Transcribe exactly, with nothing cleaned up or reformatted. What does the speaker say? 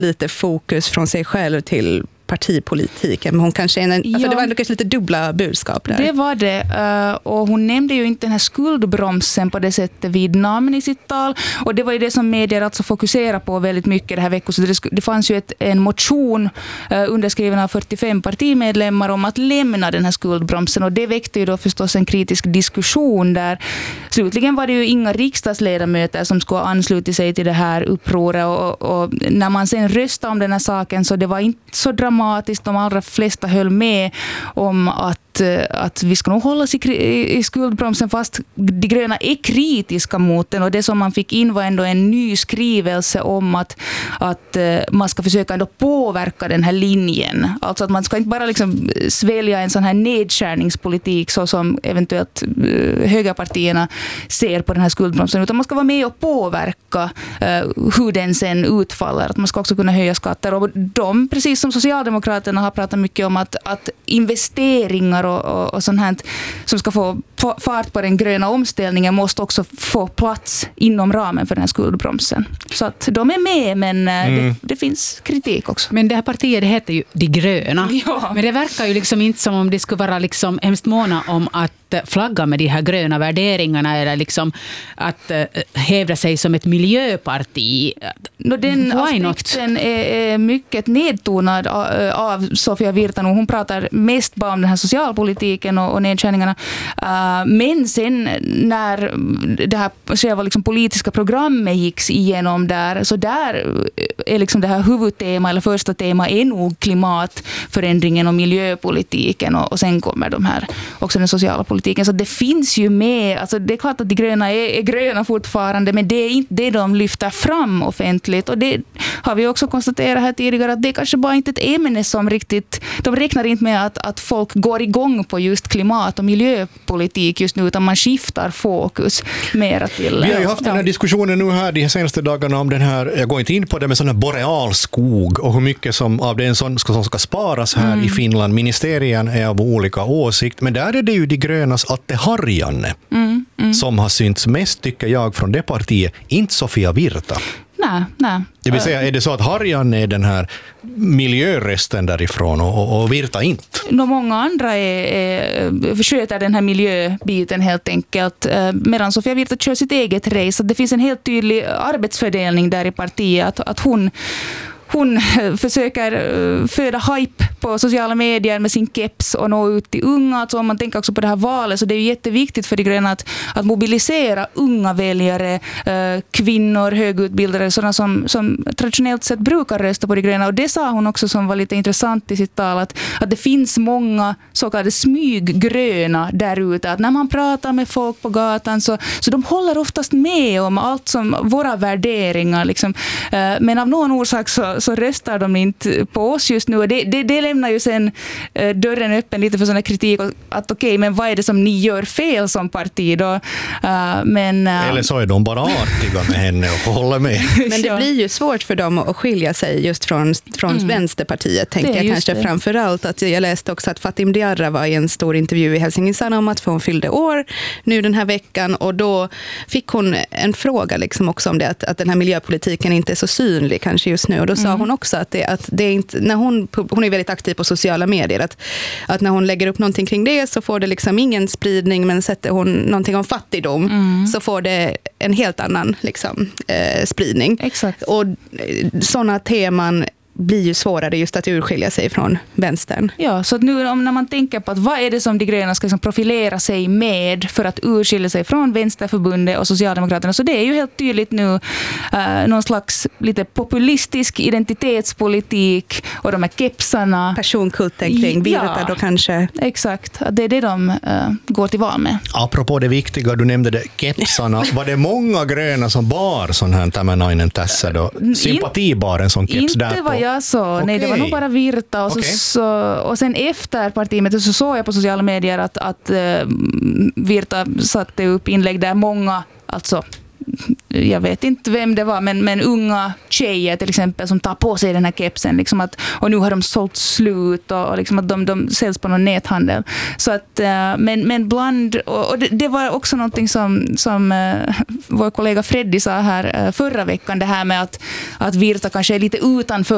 lite fokus från sig själv till partipolitiken. Men hon kanske är en, alltså ja, det var kanske lite dubbla budskap där. Det var det. Och hon nämnde ju inte den här skuldbromsen på det sättet vid namn i sitt tal. Och det var ju det som medier alltså fokuserar på väldigt mycket det här veckan. Så det, det fanns ju ett, en motion underskriven av fyrtiofem partimedlemmar om att lämna den här skuldbromsen. Och det väckte ju då förstås en kritisk diskussion där. Slutligen var det ju inga riksdagsledamöter som skulle ansluta sig till det här upproret. Och, och när man sen röstade om den här saken så det var inte så dramatiskt. De allra flesta höll med om att, att vi ska nog hålla oss i, i skuldbromsen, fast de gröna är kritiska mot den. Och det som man fick in var ändå en ny skrivelse om att, att man ska försöka ändå påverka den här linjen. Alltså att man ska inte bara liksom svälja en sån här nedskärningspolitik så som eventuellt högerpartierna ser på den här skuldbromsen, utan man ska vara med och påverka uh, hur den sen utfaller. Att man ska också kunna höja skatter. Och de, precis som Socialdemokraterna har pratat mycket om att, att investeringar och, och, och sånt här som ska få fart på den gröna omställningen måste också få plats inom ramen för den här skuldbromsen. Så att de är med, men mm. det, det finns kritik också. Men det här partiet, det heter ju De gröna. Ja. Men det verkar ju liksom inte som om det skulle vara liksom hemskt måna om att flagga med de här gröna värderingarna eller liksom att uh, hävda sig som ett miljöparti. No, den Why aspekten är, är mycket nedtonad av, av Sofia Virta. Hon pratar mest bara om den här socialpolitiken och, och nedskärningarna. Uh, men sen när det här själva liksom politiska programmet gick igenom där, så där är liksom det här huvudtema eller första tema är nog klimatförändringen och miljöpolitiken, och, och sen kommer de här också den sociala politiken. Så det finns ju med, alltså det är klart att de gröna är, är gröna fortfarande, men det är inte det de lyfter fram offentligt. Och det har vi också konstaterat här tidigare att det är kanske bara inte ett ämne som riktigt, de räknar inte med att, att folk går igång på just klimat- och miljöpolitik just nu, utan man skiftar fokus mera till... Vi har ju haft ja. den här diskussionen nu här de senaste dagarna om den här, jag går inte in på det, men sån här borealskog och hur mycket som av den som ska, som ska sparas här mm. i Finland. Ministerien är av olika åsikt, men där är det ju de grönas Atte Harjanne mm. Mm. som har synts mest, tycker jag, från det partiet, inte Sofia Virta. Nej, nej. Det vill säga, är det så att Harjanne är den här miljörösten därifrån och, och Virta inte? No, många andra är, är, försöker den här miljöbiten helt enkelt, medan Sofia Virta kör sitt eget race. Så det finns en helt tydlig arbetsfördelning där i partiet, att, att hon Hon försöker föda hype på sociala medier med sin keps och nå ut till unga. Alltså om man tänker också på det här valet, så det är ju jätteviktigt för de gröna att, att mobilisera unga väljare, kvinnor, högutbildade, sådana som, som traditionellt sett brukar rösta på de gröna. Och det sa hon också som var lite intressant i sitt tal, att, att det finns många så kallade smyggröna där ute. Att när man pratar med folk på gatan så, så de håller oftast med om allt som våra värderingar. Liksom. Men av någon orsak så så röstar de inte på oss just nu. Det, det, det lämnar ju sen eh, dörren öppen lite för sådana kritik att okej, okay, men vad är det som ni gör fel som parti då? Uh, men, uh, Eller så är de bara artiga med henne och håller med. Men det blir ju svårt för dem att skilja sig just från, från mm. Vänsterpartiet, tänker jag kanske det. Framförallt. Att jag läste också att Fatim Diarra var i en stor intervju i Helsingin om att hon fyllde år nu den här veckan, och då fick hon en fråga liksom också om det, att, att den här miljöpolitiken inte är så synlig kanske just nu, och då sa mm. hon också att det, att det är inte, när hon, hon är väldigt aktiv på sociala medier, att, att när hon lägger upp någonting kring det så får det liksom ingen spridning, men sätter hon någonting om fattigdom mm. så får det en helt annan liksom, eh, spridning. Exakt. Och sådana teman blir ju svårare just att urskilja sig från vänstern. Ja, så att nu om när man tänker på att vad är det som de gröna ska liksom profilera sig med för att urskilja sig från Vänsterförbundet och Socialdemokraterna, så det är ju helt tydligt nu uh, någon slags lite populistisk identitetspolitik och de här kepsarna. Personkulten kring Virta ja, då kanske. Exakt, det är det de uh, går till val med. Apropå det viktiga, du nämnde det, kepsarna. Var det många gröna som bar sån här tämmernainen tässä då? Sympatibaren som keps där på? Jag så. Okay. Nej, det var nog bara Virta. Och, okay. så, så, och sen efter partimötet så såg jag på sociala medier att, att uh, Virta satte upp inlägg där många, alltså jag vet inte vem det var, men, men unga tjejer till exempel som tar på sig den här kepsen liksom att, och nu har de sålt slut och, och liksom att de, de säljs på någon näthandel. Så att, uh, men, men bland, och, och det, det var också någonting som, som uh, vår kollega Freddy sa här uh, förra veckan, det här med att, att Virta kanske är lite utanför